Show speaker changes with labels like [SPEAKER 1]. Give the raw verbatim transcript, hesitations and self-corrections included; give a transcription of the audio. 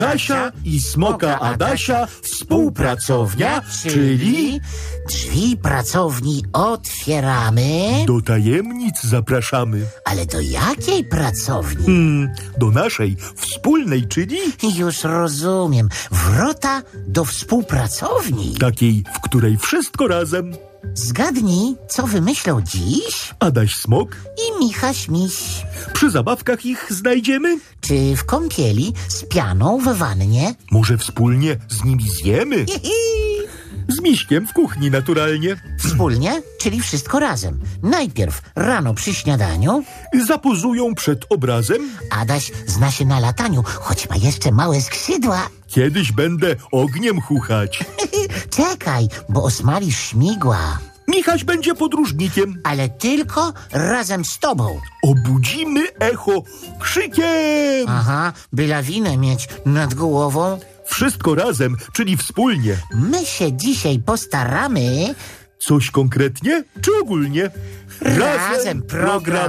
[SPEAKER 1] Kasia i Smoka Adasia, współpracownia, czyli
[SPEAKER 2] drzwi pracowni otwieramy.
[SPEAKER 1] do tajemnic zapraszamy.
[SPEAKER 2] Ale do jakiej pracowni?
[SPEAKER 1] Hmm, do naszej wspólnej, czyli
[SPEAKER 2] Już rozumiem. Wrota do współpracowni.
[SPEAKER 1] takiej, w której wszystko razem.
[SPEAKER 2] Zgadnij, co wymyślą dziś?
[SPEAKER 1] Adaś Smok,
[SPEAKER 2] I Michaś Miś.
[SPEAKER 1] przy zabawkach ich znajdziemy?
[SPEAKER 2] Czy w kąpieli z pianą w wannie?
[SPEAKER 1] Może wspólnie z nimi zjemy?
[SPEAKER 2] Hihi.
[SPEAKER 1] Z Miśkiem w kuchni naturalnie.
[SPEAKER 2] Wspólnie, czyli wszystko razem. Najpierw rano przy śniadaniu.
[SPEAKER 1] Zapozują przed obrazem.
[SPEAKER 2] Adaś zna się na lataniu, choć ma jeszcze małe skrzydła.
[SPEAKER 1] Kiedyś będę ogniem chuchać.
[SPEAKER 2] Czekaj, bo osmalisz śmigła.
[SPEAKER 1] Michaś będzie podróżnikiem.
[SPEAKER 2] Ale tylko razem z tobą.
[SPEAKER 1] Obudzimy echo krzykiem.
[SPEAKER 2] Aha, by lawinę mieć nad głową.
[SPEAKER 1] Wszystko razem, czyli wspólnie.
[SPEAKER 2] My się dzisiaj postaramy.
[SPEAKER 1] Coś konkretnie, czy ogólnie?
[SPEAKER 2] Razem program